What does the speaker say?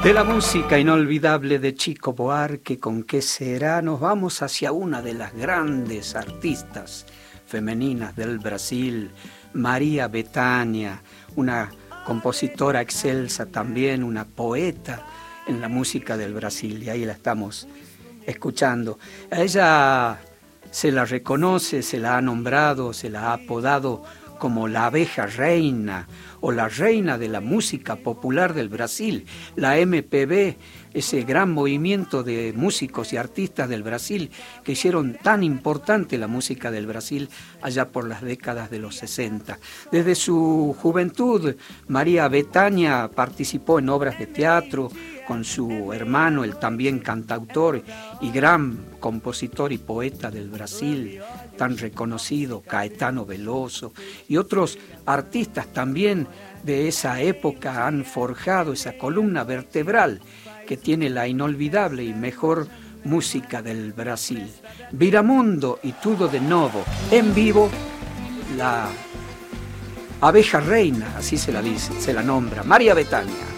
De la música inolvidable de Chico Buarque, ¿con qué será? Nos vamos hacia una de las grandes artistas femeninas del Brasil, María Bethânia, una compositora excelsa también, una poeta en la música del Brasil, y ahí la estamos escuchando. A ella se la reconoce, se la ha nombrado, se la ha apodado como la abeja reina o la reina de la música popular del Brasil, la MPB, ese gran movimiento de músicos y artistas del Brasil que hicieron tan importante la música del Brasil allá por las décadas de los 60. Desde su juventud, María Bethânia participó en obras de teatro con su hermano, el también cantautor y gran compositor y poeta del Brasil, tan reconocido, Caetano Veloso, y otros artistas también de esa época han forjado esa columna vertebral que tiene la inolvidable y mejor música del Brasil. Viramundo y Tudo de Novo, en vivo, la abeja reina, así se la dice, se la nombra, María Bethânia.